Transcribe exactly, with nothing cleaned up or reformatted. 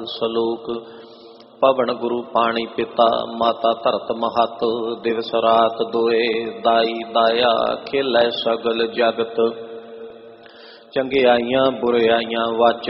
ਸਲੋਕ। ਪਵਨ ਗੁਰੂ ਪਾਣੀ ਪਿਤਾ ਮਾਤਾ ਧਰਤ ਮਹਤ, ਦਿਵਸ ਰਾਤ ਦੋਏ ਦਾਈ ਦਾਇਆ ਖੇਲੈ ਸਗਲ ਜਗਤ। ਚੰਗਿਆਈਆਂ ਬੁਰਿਆਈਆਂ ਵਚ